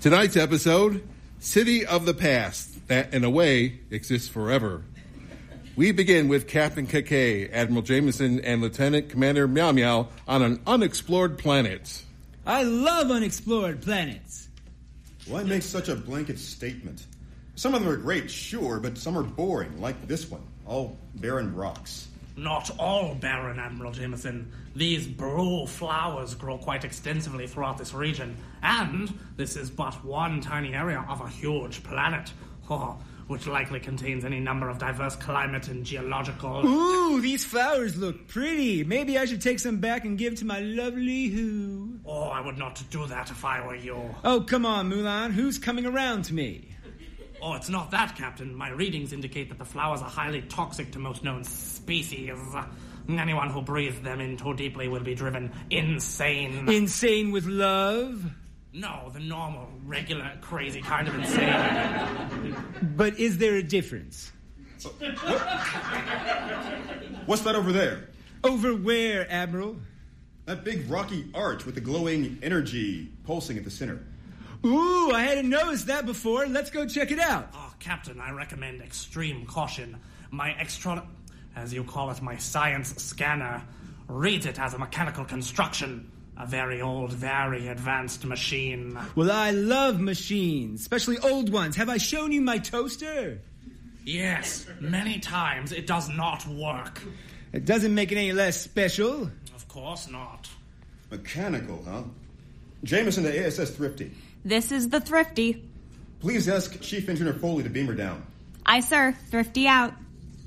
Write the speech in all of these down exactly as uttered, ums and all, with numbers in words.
Tonight's episode, City of the Past, that in a way exists forever. We begin with Captain Kakay, Admiral Jameson, and Lieutenant Commander Meow Meow on an unexplored planet. I love unexplored planets. Why make such a blanket statement? Some of them are great, sure, but some are boring, like this one. All barren rocks. Not all barren, Admiral Jameson. These blue flowers grow quite extensively throughout this region, and this is but one tiny area of a huge planet, oh, which likely contains any number of diverse climate and geological... Ooh, these flowers look pretty. Maybe I should take some back and give to my lovely Who. Oh, I would not do that if I were you. Oh, come on, Mulan. Who's coming around to me? Oh, it's not that, Captain. My readings indicate that the flowers are highly toxic to most known species. Anyone who breathes them in too deeply will be driven insane. Insane with love? No, the normal, regular, crazy kind of insane. But is there a difference? What? What's that over there? Over where, Admiral? That big rocky arch with the glowing energy pulsing at the center. Ooh, I hadn't noticed that before. Let's go check it out. Oh, Captain, I recommend extreme caution. My extra... as you call it, my science scanner reads it as a mechanical construction. A very old, very advanced machine. Well, I love machines, especially old ones. Have I shown you my toaster? Yes, many times. It does not work. It doesn't make it any less special. Of course not. Mechanical, huh? Jameson to A S S Thrifty. This is the Thrifty. Please ask Chief Engineer Foley to beam her down. Aye, sir. Thrifty out.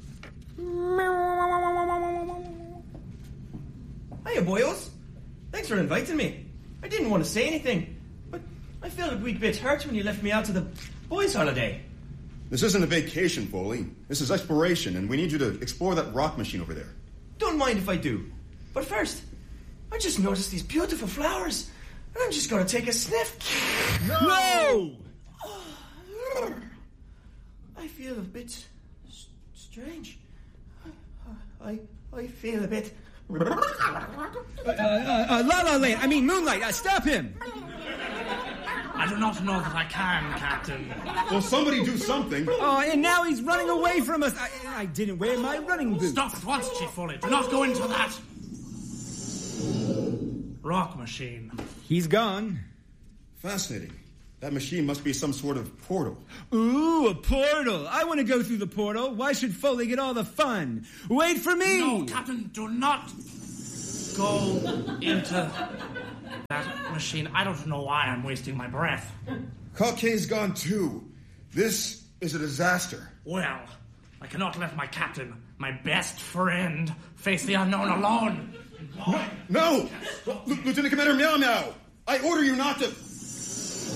Hiya, boyos. Thanks for inviting me. I didn't want to say anything, but I felt a wee bit hurt when you left me out to the boys' holiday. This isn't a vacation, Foley. This is exploration, and we need you to explore that rock machine over there. Don't mind if I do. But first, I just noticed these beautiful flowers, and I'm just going to take a sniff. No! no! I feel a bit s- strange. I, I feel a bit... Uh, uh, uh, La La Land, I mean Moonlight, uh, stop him! I do not know that I can, Captain. Well, somebody do something. Oh, and now he's running away from us. I, I didn't wear my running boots. Stop at once, Chief Foley. Do not go into that. Rock machine. He's gone. Fascinating. That machine must be some sort of portal. Ooh, a portal. I want to go through the portal. Why should Foley get all the fun? Wait for me! No, Captain, do not go into that machine. I don't know why I'm wasting my breath. Kakay's gone too. This is a disaster. Well, I cannot let my captain, my best friend, face the unknown alone. No! no! L- Lieutenant Commander Meow Meow! I order you not to...